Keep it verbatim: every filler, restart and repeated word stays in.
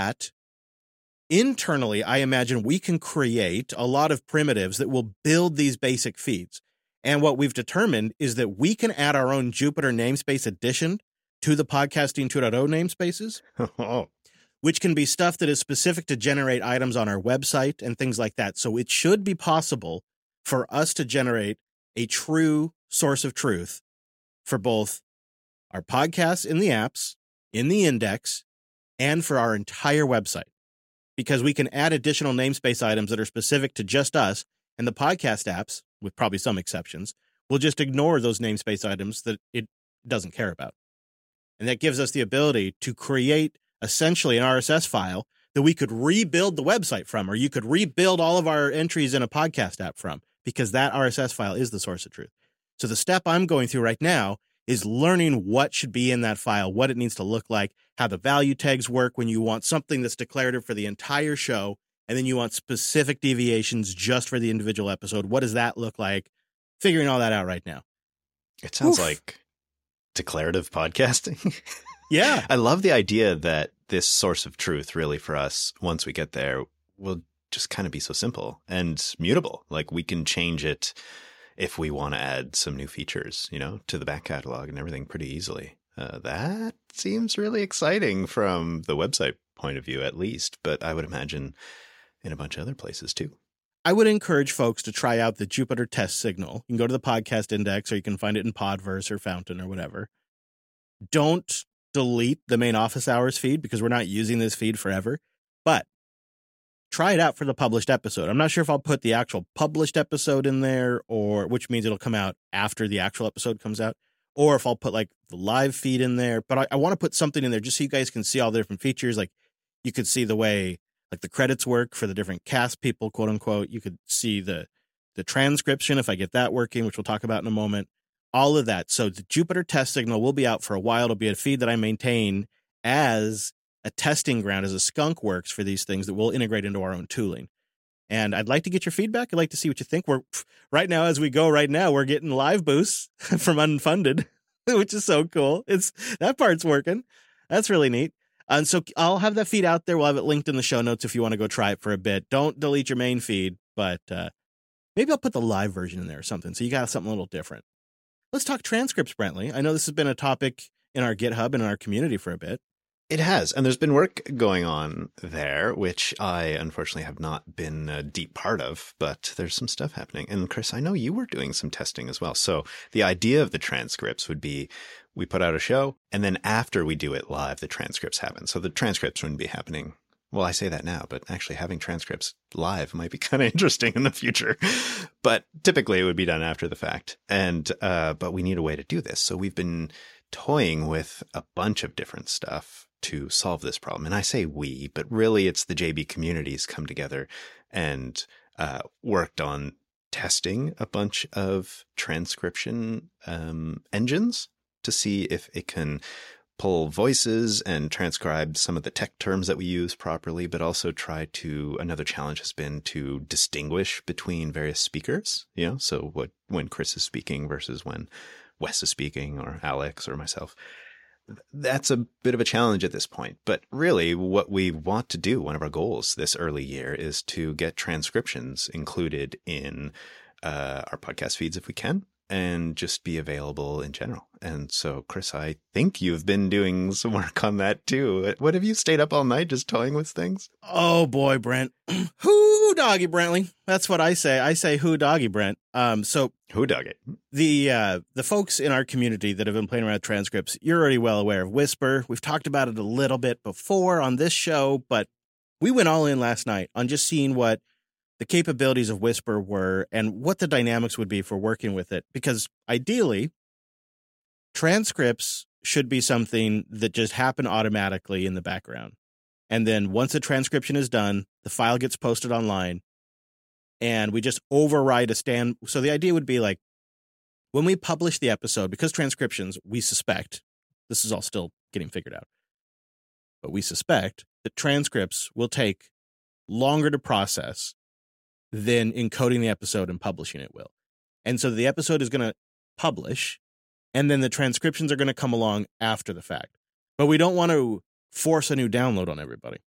that, internally, I imagine we can create a lot of primitives that will build these basic feeds. And what we've determined is that we can add our own Jupyter namespace addition to the Podcasting two point oh namespaces, Oh. which can be stuff that is specific to generate items on our website and things like that. So it should be possible for us to generate a true source of truth for both our podcasts in the apps, in the index, and for our entire website. Because we can add additional namespace items that are specific to just us, and the podcast apps, with probably some exceptions, will just ignore those namespace items that it doesn't care about. And that gives us the ability to create essentially an R S S file that we could rebuild the website from, or you could rebuild all of our entries in a podcast app from, because that R S S file is the source of truth. So the step I'm going through right now is learning what should be in that file, what it needs to look like, how the value tags work when you want something that's declarative for the entire show, and then you want specific deviations just for the individual episode. What does that look like? Figuring all that out right now. It sounds Oof. like declarative podcasting. Yeah. I love the idea that this source of truth really for us, once we get there, will just kind of be so simple and mutable. Like we can change it if we want to add some new features, you know, to the back catalog and everything pretty easily. Uh, that seems really exciting from the website point of view, at least, but I would imagine in a bunch of other places too. I would encourage folks to try out the Jupyter test signal. You can go to the podcast index, or you can find it in Podverse or Fountain or whatever. Don't delete the main office hours feed because we're not using this feed forever, but try it out for the published episode. I'm not sure if I'll put the actual published episode in there, or which means it'll come out after the actual episode comes out, or if I'll put like the live feed in there. But I, I want to put something in there just so you guys can see all the different features. Like you could see the way like the credits work for the different cast people, quote unquote. You could see the the transcription if I get that working, which we'll talk about in a moment. All of that. So the Jupyter test signal will be out for a while. It'll be a feed that I maintain as a testing ground, as a skunk works for these things that we'll integrate into our own tooling. And I'd like to get your feedback. I'd like to see what you think. We're right now, as we go right now, we're getting live boosts from Unfunded, which is so cool. It's that part's working. That's really neat. And so I'll have that feed out there. We'll have it linked in the show notes if you want to go try it for a bit. Don't delete your main feed, but uh, maybe I'll put the live version in there or something. So you got something a little different. Let's talk transcripts, Brentley. I know this has been a topic in our GitHub and in our community for a bit. It has. And there's been work going on there, which I unfortunately have not been a deep part of, but there's some stuff happening. And Chris, I know you were doing some testing as well. So the idea of the transcripts would be we put out a show, and then after we do it live, the transcripts happen. So the transcripts wouldn't be happening. Well, I say that now, but actually having transcripts live might be kind of interesting in the future. But typically it would be done after the fact. And, uh, but we need a way to do this. So we've been toying with a bunch of different stuff to solve this problem. And I say we, but really it's the J B communities come together and uh, worked on testing a bunch of transcription um, engines to see if it can pull voices and transcribe some of the tech terms that we use properly, but also try to, another challenge has been to distinguish between various speakers, you know, so what, when Chris is speaking versus when Wes is speaking or Alex or myself. That's a bit of a challenge at this point, but really what we want to do, one of our goals this early year is to get transcriptions included in uh, our podcast feeds if we can, and just be available in general. And so, Chris, I think you've been doing some work on that too. What, have you stayed up all night just toying with things? Oh boy, Brent. Who doggy, Brentley? That's what I say. I say who doggy, Brent. Um, so who dog it? The uh, the folks in our community that have been playing around with transcripts, you're already well aware of Whisper. We've talked about it a little bit before on this show, but we went all in last night on just seeing what the capabilities of Whisper were and what the dynamics would be for working with it. Because ideally, transcripts should be something that just happen automatically in the background. And then once the transcription is done, the file gets posted online and we just override a stand. So the idea would be like when we publish the episode, because transcriptions, we suspect, this is all still getting figured out, but we suspect that transcripts will take longer to process than encoding the episode and publishing it will. And so the episode is going to publish, and then the transcriptions are going to come along after the fact. But we don't want to force a new download on everybody.